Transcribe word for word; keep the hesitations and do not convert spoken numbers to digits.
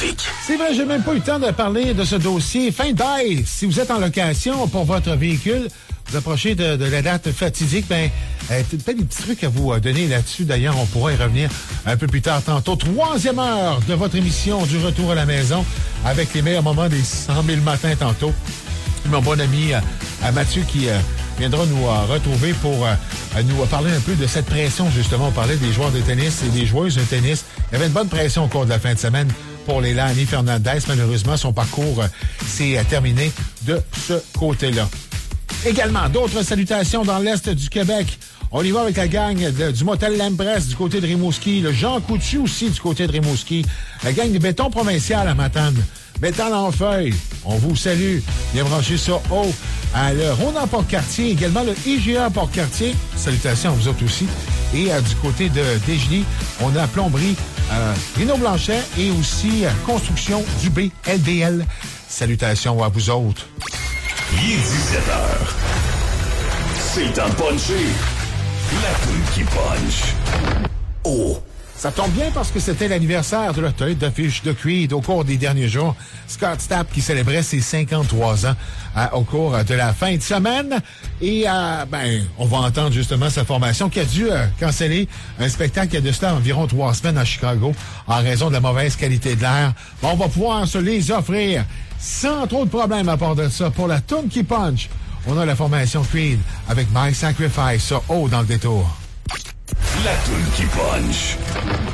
trafic. C'est vrai, j'ai même pas eu le temps de parler de ce dossier. Fin de bail, si vous êtes en location pour votre véhicule, vous approchez de, de la date fatidique, ben, euh, peut-être des petits trucs à vous donner là-dessus. D'ailleurs, on pourra y revenir un peu plus tard tantôt. Troisième heure de votre émission du retour à la maison avec les meilleurs moments des cent mille matins tantôt. Mon bon ami euh, Mathieu qui euh, viendra nous euh, retrouver pour euh, nous parler un peu de cette pression, justement. On parlait des joueurs de tennis et des joueuses de tennis. Il y avait une bonne pression au cours de la fin de semaine pour Leilani Fernandez. Malheureusement, son parcours euh, s'est euh, terminé de ce côté-là. Également, d'autres salutations dans l'Est du Québec. On y va avec la gang de, du motel Lempress du côté de Rimouski. Le Jean Coutu aussi du côté de Rimouski. La gang du béton provincial à Matane. Métal en feuille, on vous salue. Bien branché ça haut à le Ronan Port-Cartier, également le I G A Port-Cartier. Salutations à vous autres aussi. Et euh, du côté de Desjely, on a plomberie euh, Rino Blanchet et aussi euh, construction du B L D L. Salutations à vous autres. Il est dix-sept heures. C'est le temps de puncher. La toune qui punch. Oh! Ça tombe bien parce que c'était l'anniversaire de la tête d'affiche de Creed au cours des derniers jours. Scott Stapp qui célébrait ses cinquante-trois ans euh, au cours de la fin de semaine. Et euh, ben, on va entendre justement sa formation qui a dû euh, canceller un spectacle il y a de cela environ trois semaines à Chicago en raison de la mauvaise qualité de l'air. Bon, on va pouvoir se les offrir sans trop de problèmes à part de ça. Pour la toune qui punch, on a la formation Creed avec My Sacrifice, ça haut dans le détour. La toune qui punch.